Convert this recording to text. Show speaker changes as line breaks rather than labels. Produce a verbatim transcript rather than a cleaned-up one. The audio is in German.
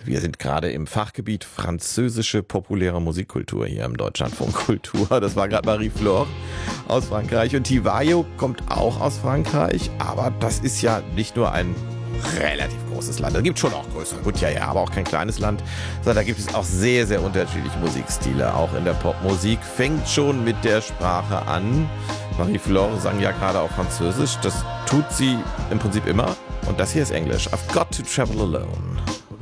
Wir sind gerade im Fachgebiet französische populäre Musikkultur hier im Deutschlandfunk Kultur. Das war gerade Marie-Flore aus Frankreich und Tivayo kommt auch aus Frankreich, aber das ist ja nicht nur ein relativ großes Land. Es gibt schon auch größere, gut, ja, ja, aber auch kein kleines Land, sondern da gibt es auch sehr, sehr unterschiedliche Musikstile. Auch in der Popmusik fängt schon mit der Sprache an. Marie-Flore sang ja gerade auch Französisch. Das tut sie im Prinzip immer. Und das hier ist Englisch. I've got to travel alone.